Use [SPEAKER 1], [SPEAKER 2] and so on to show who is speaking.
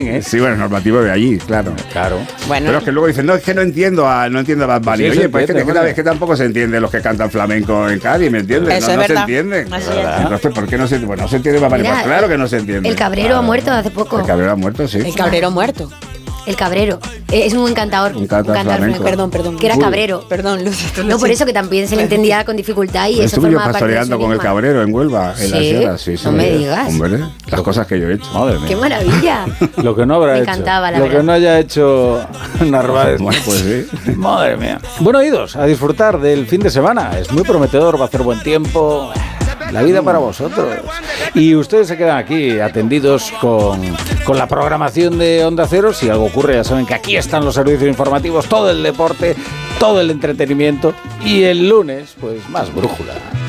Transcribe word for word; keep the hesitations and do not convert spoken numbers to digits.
[SPEAKER 1] ¿eh?
[SPEAKER 2] Sí, bueno, normativo de allí, claro.
[SPEAKER 1] Claro.
[SPEAKER 3] Bueno.
[SPEAKER 2] Pero es que luego dicen, no, es que no entiendo a, no entiendo a Bad Bunny.
[SPEAKER 1] Sí,
[SPEAKER 2] Oye,
[SPEAKER 1] se
[SPEAKER 2] pues es que,
[SPEAKER 1] entiende,
[SPEAKER 2] es, que, es que tampoco se entiende los que cantan flamenco en Cádiz, ¿me entiendes?
[SPEAKER 3] Eso
[SPEAKER 2] no
[SPEAKER 3] es
[SPEAKER 2] no se
[SPEAKER 3] verdad.
[SPEAKER 2] entienden.
[SPEAKER 3] Así
[SPEAKER 1] es.
[SPEAKER 2] Entonces, ¿por qué no se, pues no se entiende Bad Bunny?
[SPEAKER 4] Mira,
[SPEAKER 2] Pues claro que no se entiende.
[SPEAKER 4] El Cabrero
[SPEAKER 2] Claro.
[SPEAKER 4] ha muerto hace poco.
[SPEAKER 2] El Cabrero ha muerto, sí.
[SPEAKER 3] El Cabrero muerto.
[SPEAKER 4] El Cabrero. Eh, Es un buen cantador.
[SPEAKER 2] Un cantador flamenco.
[SPEAKER 3] Perdón, perdón.
[SPEAKER 4] Que era
[SPEAKER 3] Uy.
[SPEAKER 4] cabrero.
[SPEAKER 3] Perdón, Lucy. tú lo
[SPEAKER 4] No, por
[SPEAKER 3] siento.
[SPEAKER 4] eso que también se le entendía con dificultad y eso
[SPEAKER 2] Estuve yo
[SPEAKER 4] formaba parte de su
[SPEAKER 2] pastoreando con el
[SPEAKER 4] enigma.
[SPEAKER 2] Cabrero en Huelva, en
[SPEAKER 4] ¿Sí?
[SPEAKER 2] la sierra. Sí, sí.
[SPEAKER 4] No me digas.
[SPEAKER 2] Hombre, las cosas que yo he hecho.
[SPEAKER 1] Madre mía.
[SPEAKER 4] ¡Qué maravilla!
[SPEAKER 1] Lo que no habrá
[SPEAKER 4] Me
[SPEAKER 1] hecho.
[SPEAKER 4] encantaba, la
[SPEAKER 1] Lo
[SPEAKER 4] verdad.
[SPEAKER 1] que no haya hecho Narváez.
[SPEAKER 2] Bueno, pues sí.
[SPEAKER 1] Madre mía. Bueno, oídos, a disfrutar del fin de semana. Es muy prometedor, va a hacer buen tiempo. La vida para vosotros. Y ustedes se quedan aquí atendidos con, con la programación de Onda Cero. Si algo ocurre, ya saben que aquí están los servicios informativos, todo el deporte, todo el entretenimiento. Y el lunes, pues más brújula.